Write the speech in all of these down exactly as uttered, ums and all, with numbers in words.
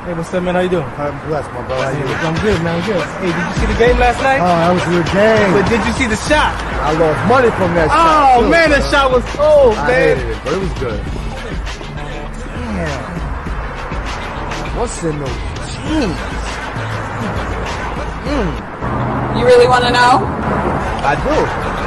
Hey, what's up, man? How you doing? I'm blessed, my brother. How you doing? I'm good, man. I'm good. Hey, did you see the game last night? Oh, that was a good game. But did you see the shot? I lost money from that oh, shot. Oh, man, that shot was cold, I man. hated it, but it was good. Damn. What's in those jeans? Mm. You really want to know? I do.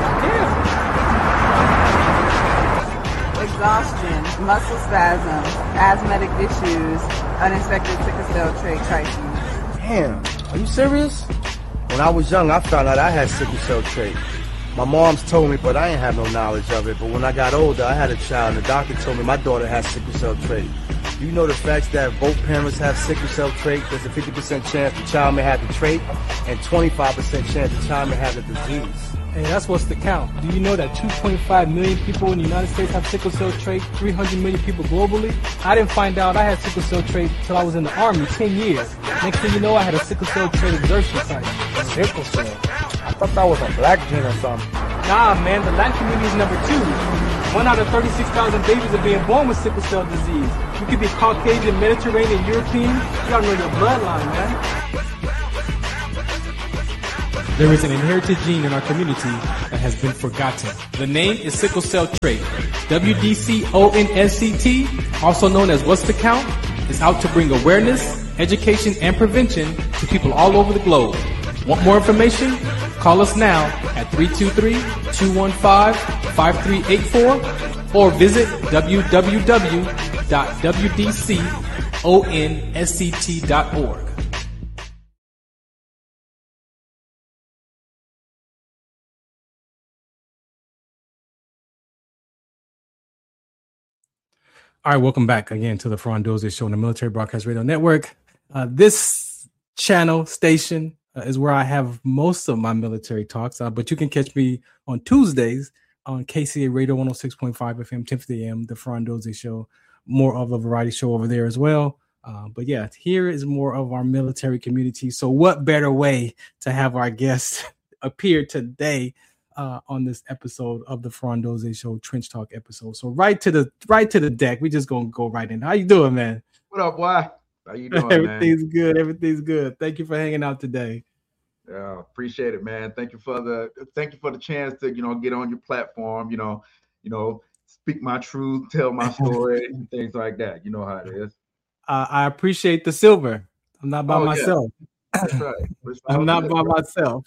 Yeah. Exhaustion, muscle spasms, asthmatic issues, unexpected sickle cell trait crises. Damn. Are you serious? When I was young, I found out I had sickle cell trait. My mom's told me, but I ain't have no knowledge of it. But when I got older, I had a child, and the doctor told me my daughter has sickle cell trait. Do you know the facts that both parents have sickle cell trait? There's a fifty percent chance the child may have the trait, and twenty-five percent chance the child may have the disease. Hey, that's what's the count. Do you know that two point five million people in the United States have sickle cell trait, three hundred million people globally? I didn't find out I had sickle cell trait until I was in the Army, ten years. Next thing you know, I had a sickle cell trait exertion site. Sickle cell? I thought that was a black gene or something. Nah, man, the Latin community is number two. One out of thirty-six thousand babies are being born with sickle cell disease. You could be Caucasian, Mediterranean, European. You gotta know your bloodline, man. There is an inherited gene in our community that has been forgotten. The name is sickle cell trait. W D C O N S C T, also known as What's the Count, is out to bring awareness, education, and prevention to people all over the globe. Want more information? Call us now at three two three, two one five, five three eight four or visit w w w dot w d c o n s c t dot org. All right, welcome back again to the Ferran Dozier Show on the Military Broadcast Radio Network. Uh, this channel station uh, is where I have most of my military talks, uh, but you can catch me on Tuesdays on K C A Radio one oh six point five F M, ten fifty A M, the Ferran Dozier Show. More of a variety show over there as well. Uh, but yeah, here is more of our military community. So what better way to have our guest appear today Uh, on this episode of the Ferran Dozier Show Trench Talk episode. So right to the right to the deck. We just gonna go right in. How you doing, man? What up, boy? How you doing, Everything's man? good. Everything's good. Thank you for hanging out today. Yeah, appreciate it, man. Thank you for the thank you for the chance to you know get on your platform. You know, you know, speak my truth, tell my story, and things like that. You know how it is. Uh, I appreciate the silver. I'm not by oh, myself. Yeah. That's right. I'm not good, by bro. myself.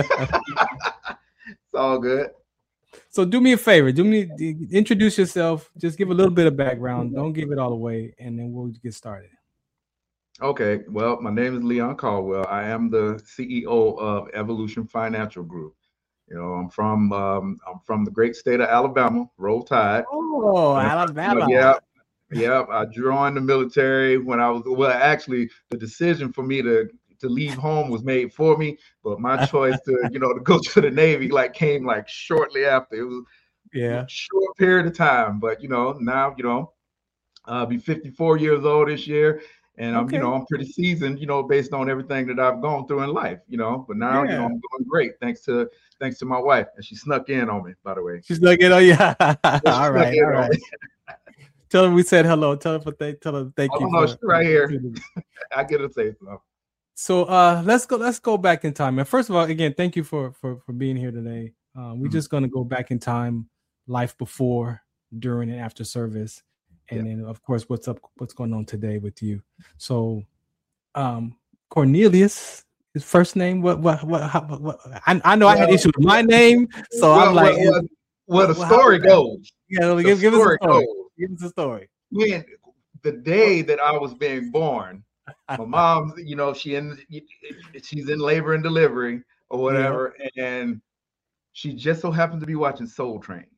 It's all good. So do me a favor. Do me introduce yourself. Just give a little bit of background. Don't give it all away, and then we'll get started. Okay. Well, my name is Leon Caldwell. I am the C E O of Evolution Financial Group. You know, I'm from um, I'm from the great state of Alabama. Roll Tide. Oh, and, Alabama. You know, yeah. Yeah, I joined the military when I was well. Actually, the decision for me to to leave home was made for me, but my choice to you know to go to the Navy like came like shortly after. It was yeah a short period of time, but you know now you know I'll be fifty-four years old this year, and I'm Okay. you know I'm pretty seasoned, you know, based on everything that I've gone through in life, you know. But now Yeah. you know I'm doing great thanks to thanks to my wife, and she snuck in on me, by the way. She's like, oh yeah. all snuck right, in all on right. me. Tell her we said hello. Tell her for thank. Tell her thank Oh, you. no, for- she's right here. I get to say something. So uh, let's go. Let's go back in time. And first of all, again, thank you for for for being here today. Uh, we're Mhm. just gonna go back in time, life before, during, and after service, and Yeah. then of course, what's up? What's going on today with you? So, um, Cornelius, his first name. What? What? What? How, what I, I know I had Well- issues with my name, so well, I'm like, well, well, well, the well, story how- goes. yeah, The give, give us a story story. goes. Give us a story. When the day that I was being born, my mom, you know, she in she's in labor and delivery or whatever, and she just so happened to be watching Soul Train.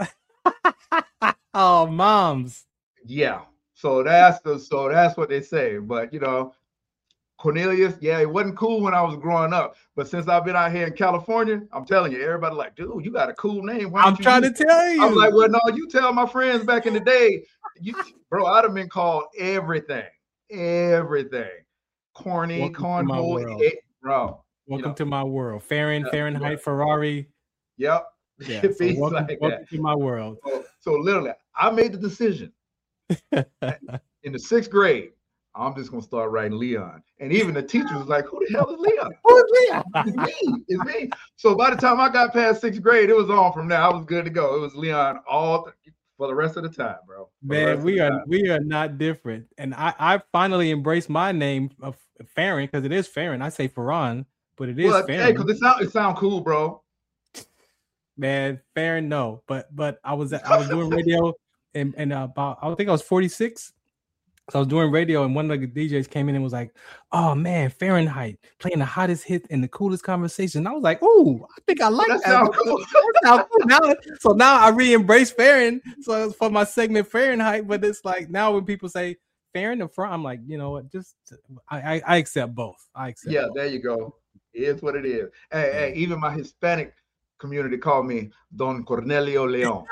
Oh, moms. Yeah, so that's the so that's what they say. But you know, Cornelius, yeah, it wasn't cool when I was growing up, but since I've been out here in California, I'm telling you, everybody like, dude, you got a cool name. Why don't I'm you trying to use it?" tell you. I'm like, well, no, you tell my friends back in the day, you, bro, I'd have been called everything, everything, corny, Welcome to my cornhole, world. eh, bro. Welcome know. to my world. Fahren, Yeah, Fahrenheit, yeah. Ferrari. Yep. Yeah. It So be welcome, like welcome that. to my world. So, so literally, I made the decision in the sixth grade. I'm just gonna start writing Leon. And even the teacher was like, who the hell is Leon? Who is Leon? It's me. It's me. So by the time I got past sixth grade, it was on from there. I was good to go. It was Leon all th- for the rest of the time, bro. For Man, we are time. we are not different. And I, I finally embraced my name of Farron because it is Farron. I say Farron, but it is well, Farron. Hey, because it sound it sound cool, bro. Man, Farron, no. But but I was I was doing radio and and about I think I was forty-six. So I was doing radio, and one of the D Js came in and was like, "Oh man, Fahrenheit playing the hottest hit and the coolest conversation." And I was like, "Oh, I think I like that." that. Cool. That cool. Now, so now I re-embrace Farron. So it's for my segment Fahrenheit, but it's like now when people say Farron in front, I'm like, you know what? Just I I, I accept both. I accept. Yeah, both. There you go. It is what it is. Hey, yeah. hey, even my Hispanic community called me Don Cornelio Leon.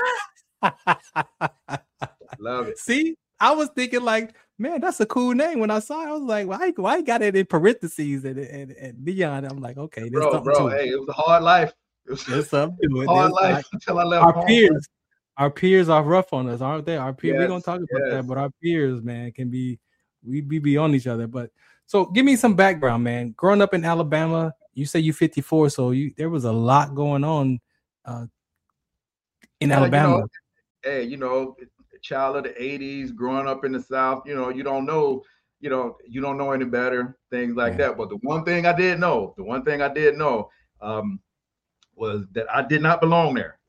Love it. See. I was thinking like, man, that's a cool name. When I saw it, I was like, why, why you got it in parentheses and, and, and Leon? I'm like, okay, there's bro, something bro, to hey, it. it was a hard life. It was there's something to it. Hard there's life like, until I left our home. peers, our peers are rough on us, aren't they? Our peers, yes, we're gonna talk about yes. that, but our peers, man, can be we be beyond each other. But so give me some background, man. Growing up in Alabama, you say you're fifty-four, so you there was a lot going on uh, in uh, Alabama. You know, hey, you know. Child of the eighties, growing up in the South, you know, you don't know, you know, you don't know any better, things like yeah. that. But the one thing I did know, the one thing I did know um, was that I did not belong there.